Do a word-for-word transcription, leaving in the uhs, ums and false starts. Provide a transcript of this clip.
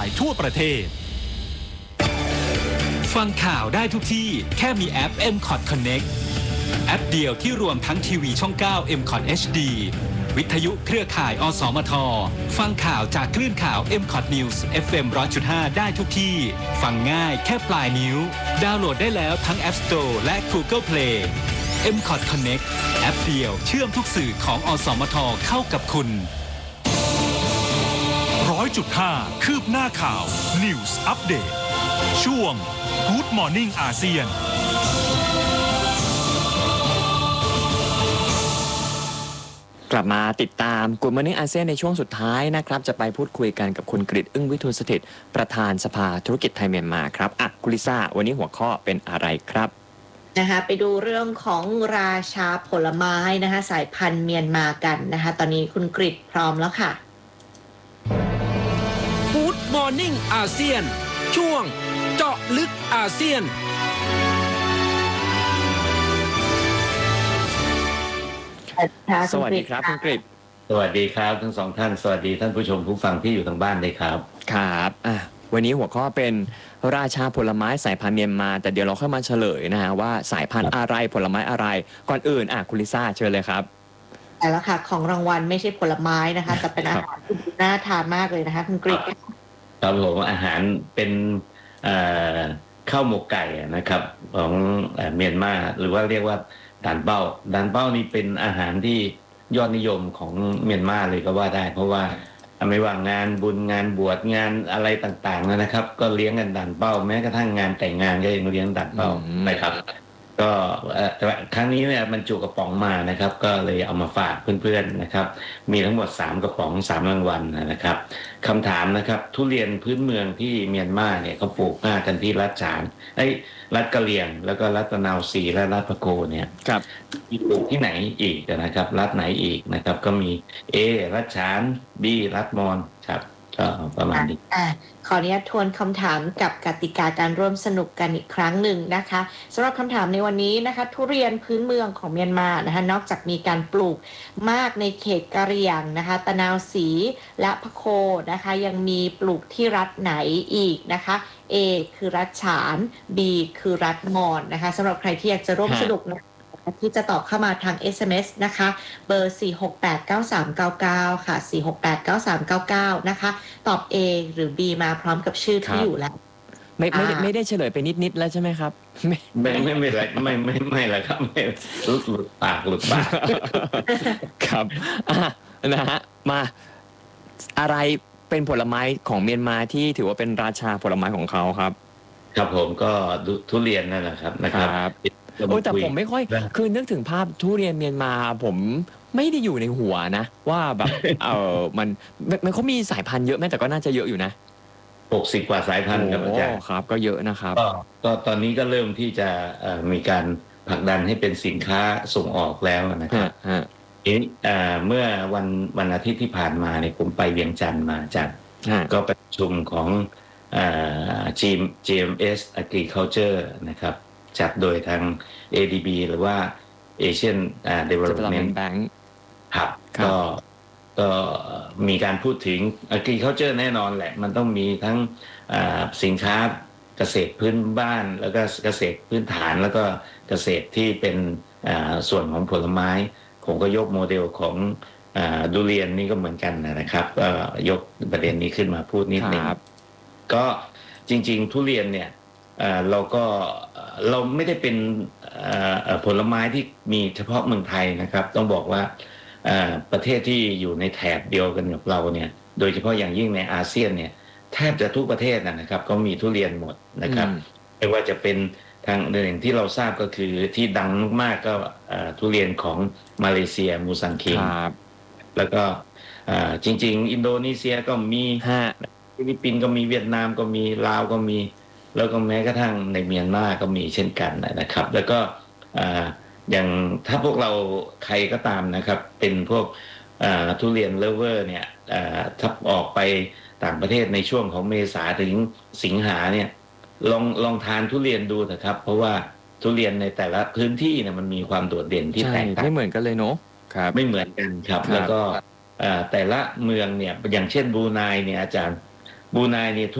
ทั่วประเทศฟังข่าวได้ทุกที่แค่มีแอป เอ็ม คอท Connect แอปเดียวที่รวมทั้งทีวีช่อง เก้า เอ็ม คอท เอช ดี วิทยุเครือข่าย อสมท ฟังข่าวจากคลื่นข่าว เอ็ม คอท News เอฟ เอ็ม หนึ่งร้อยจุดห้า ได้ทุกที่ฟังง่ายแค่ปลายนิ้วดาวน์โหลดได้แล้วทั้ง App Store และ Google Play เอ็ม คอท Connect แอปเดียวเชื่อมทุกสื่อของอสมทเข้ากับคุณร้อยจุดห้าคืบหน้าข่าว News Update ช่วง Good Morning อาเซียนกลับมาติดตาม Good Morning อาเซียนในช่วงสุดท้ายนะครับจะไปพูดคุยกันกับคุณกฤษอึ้งวิทูลสถิตประธานสภาธุรกิจไทยเมียนมาครับอ่ะคุณลิซ่าวันนี้หัวข้อเป็นอะไรครับนะคะไปดูเรื่องของราชาผลไม้นะคะสายพันธุ์เมียนมากันนะคะตอนนี้คุณกฤษพร้อมแล้วค่ะ Good Morning อาเซียนช่วงเจาะลึกอาเซียนสวัสดีครับคุณกฤษสวัสดีครับทั้งสองท่านสวัสดีท่านผู้ชมผู้ฟังที่อยู่ทางบ้านเลยครับครับอ่ะวันนี้หัวข้อเป็นราชาผลไม้สายพันธุ์เมียนมาแต่เดี๋ยวเราค่อยมาเฉลยนะฮะว่าสายพันธุ์อะไรผลไม้อะไรก่อนอื่นอ่ะคุณลิซ่าเชิญเลยครับแต่ละค่ะของรางวัลไม่ใช่ผลไม้นะคะแต่เป็นอาหารที่น่าทานมากเลยนะคะคุณกฤษครับผมอาหารเป็นข้าวหมกไก่นะครับของเมียนมาหรือว่าเรียกว่าด่านเป้าด่านเป้านี่เป็นอาหารที่ยอดนิยมของเมียนมาเลยก็ว่าได้เพราะว่าไม่ว่างานบุญงานบวชงานอะไรต่างๆนะครับก็เลี้ยงกันด่านเป้าแม้กระทั่งงานแต่งงานก็ยังเลี้ยงด่านเป้านะครับก็ครั้งนี้เนี่ยบรรจุกระป๋องมานะครับก็เลยเอามาฝากเพื่อนๆนะครับมีทั้งหมดสามกระป๋องสามรางวัลนะครับคำถามนะครับทุเรียนพื้นเมืองที่เมียนมาเนี่ยเขาปลูกมากกันที่รัฐฉานไอ้รัฐกะเหรี่ยงแล้วก็รัฐตะนาวศรีและรัฐพะโกเนี่ยครับมีปลูกที่ไหนอีกนะครับรัฐไหนอีกนะครับก็มี A รัฐฉาน B รัฐมอญครับก็ประมาณนี้อ่าขออนุญาตทวนคำถามกับกติกาการร่วมสนุกกันอีกครั้งหนึ่งนะคะสำหรับคำถามในวันนี้นะคะทุเรียนพื้นเมืองของเมียนมานะคะนอกจากมีการปลูกมากในเขตกะเหรี่ยงนะคะตะนาวศรีและพะโคนะคะยังมีปลูกที่รัฐไหนอีกนะคะ A คือรัฐฉาน B คือรัฐมอญนะคะสำหรับใครที่อยากจะร่วมสนุกนะที่จะตอบเข้ามาทาง เอส เอ็ม เอส นะคะเบอร์สี่ หก แปด เก้า สาม เก้า เก้าค่ะสี่ หก แปด เก้า สาม เก้า เก้านะคะตอบ A หรือ B มาพร้อมกับชื่อที่อยู่แล้วไม่ไม่ไม่ได้เฉลยไปนิดๆแล้วใช่ไหมครับไม่ไม่ไม่ไม่ไม่ไม่ไม่ละครับไม่หลุดหลุดปากหลุดปากครับอ่ะนะฮะมาอะไรเป็นผลไม้ของเมียนมาที่ถือว่าเป็นราชาผลไม้ของเขาครับครับผมก็ทุเรียนนั่นแหละครับนะครับโอ้แต่ผมไม่ค่อยคือนึกถึงภาพทุเรียนเมียนมาผมไม่ได้อยู่ในหัวนะว่าแบบเออมันมันเขามีสายพันธุ์เยอะไหมแต่ก็น่าจะเยอะอยู่นะหกสิบกว่าสายพันธุ์ครับอาจารย์ครับก็เยอะนะครับก็ตอนนี้ก็เริ่มที่จะมีการผลักดันให้เป็นสินค้าส่งออกแล้วนะครับเมื่อวันวันอาทิตย์ที่ผ่านมาเนี่ยผมไปเวียงจันทร์มาจากก็ประชุมของ จี เอ็ม เอส Agriculture นะครับจัดโดยทาง เอ ดี บี หรือว่า Asian Development Bank ครับก็ก็มีการพูดถึง Agriculture แน่นอนแหละมันต้องมีทั้งสินค้าเกษตรพื้นบ้านแล้วก็เกษตรพื้นฐานแล้วก็เกษตรที่เป็นส่วนของผลไม้ผมก็ยกโมเดลของดุเรียนนี่ก็เหมือนกันนะครับก็ยกประเด็นนี้ขึ้นมาพูดนิดนึงก็จริงๆทุเรียนเนี่ยเราก็เราไม่ได้เป็นผลไม้ที่มีเฉพาะเมืองไทยนะครับต้องบอกว่าประเทศที่อยู่ในแถบเดียวกันกับเราเนี่ยโดยเฉพาะอย่างยิ่งในอาเซียนเนี่ยแทบจะทุกประเทศนะครับก็มีทุเรียนหมดนะครับไม่ว่าจะเป็นทางหนึ่งที่เราทราบก็คือที่ดังมากๆก็ทุเรียนของมาเลเซียมูซังคิงแล้วก็จริงๆอินโดนีเซียก็มีฟิลิปปินส์ก็มีเวียดนามก็มีลาวก็มีแล้วก็แม้กระทั่งในเมียนมาก็มีเช่นกันนะครับแล้วก็อย่างถ้าพวกเราใครก็ตามนะครับเป็นพวกทุเรียนเลฟเวอร์เนี่ยถ้าออกไปต่างประเทศในช่วงของเมษาถึงสิงหาเนี่ยลองลองทานทุเรียนดูนะครับเพราะว่าทุเรียนในแต่ละพื้นที่เนี่ยมันมีความโดดเด่นที่แตกต่างไม่เหมือนกันเลยเนาะครับไม่เหมือนกันครับแล้วก็แต่ละเมืองเนี่ยอย่างเช่นบรูไนเนี่ยอาจารย์บรูไนเนี่ย